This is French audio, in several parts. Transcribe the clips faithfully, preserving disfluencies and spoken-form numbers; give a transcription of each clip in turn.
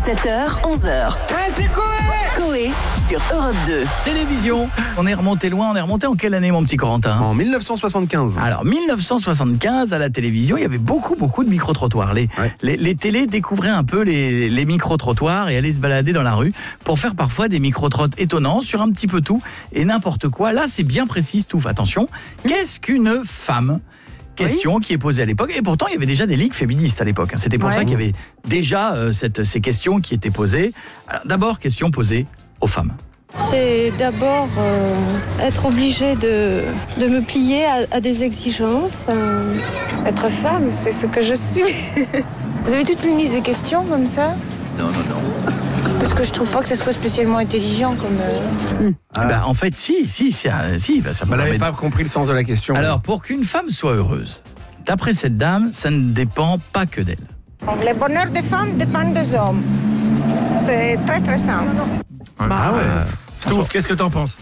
sept heures, onze heures. Ouais, c'est Coé Coé sur Europe deux. Télévision. On est remonté loin, on est remonté en quelle année, mon petit Corentin ? En mille neuf cent soixante-quinze. Alors, mille neuf cent soixante-quinze, à la télévision, il y avait beaucoup, beaucoup de micro-trottoirs. Les, Ouais. les, les télés découvraient un peu les, les micro-trottoirs et allaient se balader dans la rue pour faire parfois des micro-trottes étonnants sur un petit peu tout et n'importe quoi. Là, c'est bien précis, tout. Attention, qu'est-ce qu'une femme ? Question oui. qui est posée à l'époque. Et pourtant, il y avait déjà des ligues féministes à l'époque. C'était pour ouais. ça qu'il y avait déjà euh, cette, ces questions qui étaient posées. Alors, d'abord, question posée aux femmes. C'est d'abord euh, être obligé de, de me plier à, à des exigences. Euh... Être femme, c'est ce que je suis. Vous avez toute une liste de questions comme ça ? Non, non, non. Parce que je trouve pas que ça soit spécialement intelligent comme... Euh... Mmh. Ah. Bah, en fait, si, si, si, si bah, ça Vous n'avez pas compris le sens de la question. Alors, pour qu'une femme soit heureuse, d'après cette dame, ça ne dépend pas que d'elle. Le bonheur des femmes dépend des hommes. C'est très très simple. Bah, ah ouais. Stouff, qu'est-ce que t'en penses?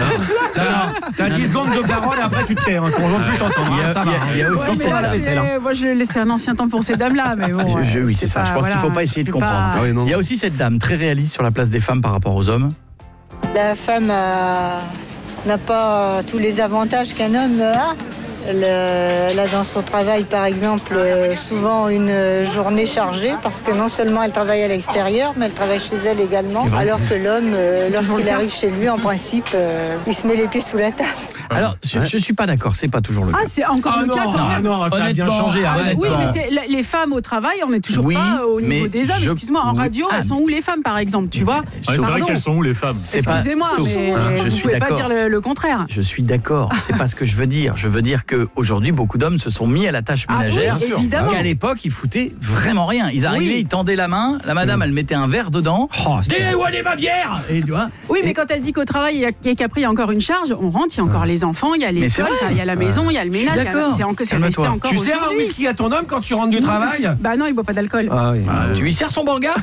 T'as dix secondes de parole et après tu te tais. Hein. Ton genre plus t'entends. Il y a, ça il y a, va. Il y a aussi ouais, cette voilà, c'est, moi, je l'ai laissé un ancien temps pour ces dames-là, mais bon. Je, je, oui, c'est, c'est ça. Pas, je pense voilà, qu'il ne faut pas essayer de comprendre. Pas... Ah oui, non. Il y a aussi cette dame très réaliste sur la place des femmes par rapport aux hommes. La femme a... n'a pas tous les avantages qu'un homme a. Elle, elle a dans son travail, par exemple, souvent une journée chargée parce que non seulement elle travaille à l'extérieur, mais elle travaille chez elle également. Alors que l'homme, lorsqu'il arrive chez lui, en principe, il se met les pieds sous la table. Alors, je ne suis pas d'accord, c'est pas toujours le cas. Ah, c'est encore ah le non, cas. Ah non, ça a bien changé. Ah, oui, mais c'est, les femmes au travail, on n'est toujours oui, pas au niveau des hommes. Je... Excuse-moi, en radio, oui. elles sont où les femmes, par exemple, tu vois? C'est vrai qu'elles sont où les femmes? Excusez-moi, pas... mais ah, je vous ne pouvez d'accord. pas dire le, le contraire. Je suis d'accord, c'est pas ce que je veux dire. Je veux dire qu'aujourd'hui, beaucoup d'hommes se sont mis à la tâche ménagère. Ah, oui, qu'à l'époque, ils foutaient vraiment rien. Ils arrivaient, oui. ils tendaient la main, la madame, elle mettait un verre dedans. Oh, Dis où est ma bière? Et tu vois. Oui, mais quand elle dit qu'au travail, et qu'après, il y a encore une charge, on rentre, il y a encore les enfants, il y a les il y a la maison, il y a le ménage, il y a, c'est, en, c'est resté encore tu sers un whisky à ton homme quand tu rentres du travail? Bah non, il boit pas d'alcool. Ah oui. Ah, tu lui sers son banga?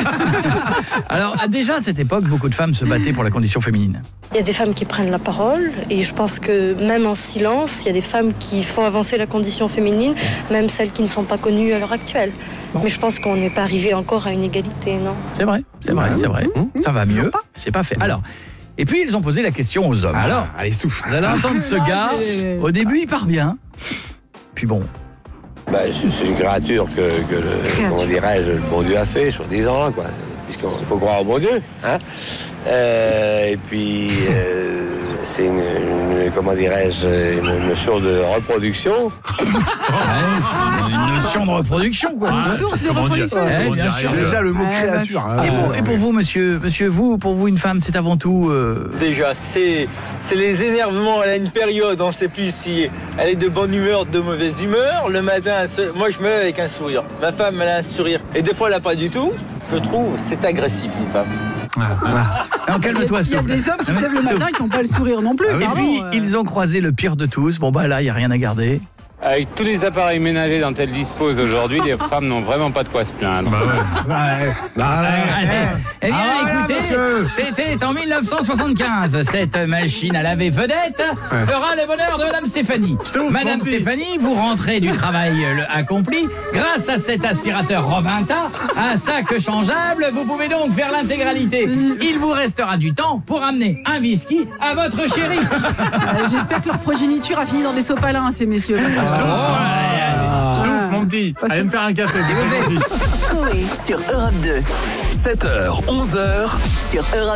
Alors déjà à cette époque, beaucoup de femmes se battaient pour la condition féminine. Il y a des femmes qui prennent la parole et je pense que même en silence, il y a des femmes qui font avancer la condition féminine, même celles qui ne sont pas connues à l'heure actuelle. Bon. Mais je pense qu'on n'est pas arrivé encore à une égalité, non? C'est vrai, c'est vrai, c'est vrai. Mmh. Ça va mieux, c'est pas fait. Alors, et puis ils ont posé la question aux hommes. Ah, alors, allez, Stouff. Vous allez entendre ce gars, au début il part bien, puis bon. Bah, c'est une créature que, que le, créature. comment dirais-je, le bon Dieu a fait, soi-disant, quoi. Puisqu'il faut croire au bon Dieu, hein. Euh, et puis, euh, c'est une, une, comment dirais-je, une, une source de reproduction. Une notion de reproduction, quoi. Une source de reproduction. Eh, bien sûr. Déjà le mot créature. Hein. Et, pour, et pour vous, monsieur, monsieur, vous, pour vous, une femme, c'est avant tout. Euh... Déjà, c'est, c'est les énervements. Elle a une période, on ne sait plus si elle est de bonne humeur, de mauvaise humeur. Le matin, moi, je me lève avec un sourire. Ma femme, elle a un sourire. Et des fois, elle n'a pas du tout. Je trouve, c'est agressif, une femme. Ah, ah. Non, calme-toi, il y a des hommes qui se lèvent le matin qui n'ont pas le sourire non plus. Ah, et pardon, puis, euh... ils ont croisé le pire de tous. Bon, bah là, il n'y a rien à garder. Avec tous les appareils ménagers dont elles disposent aujourd'hui, les femmes n'ont vraiment pas de quoi se plaindre. Bah ouais. ouais. Bah ouais. Eh bien, ah, écoutez, voilà, c'était en mille neuf cent soixante-quinze. Cette machine à laver vedette ouais. fera le bonheur de Madame Stéphanie. Stouff, Madame Stéphanie, vous rentrez du travail accompli. Grâce à cet aspirateur Rovinta, un sac changeable, vous pouvez donc faire l'intégralité. Il vous restera du temps pour amener un whisky à votre chérie. Euh, j'espère que leur progéniture a fini dans des sopalins, ces messieurs. Stouff, oh, Stouff, mon petit, allez me faire un café. Coé sur Europe deux. sept heures, onze heures sur Europe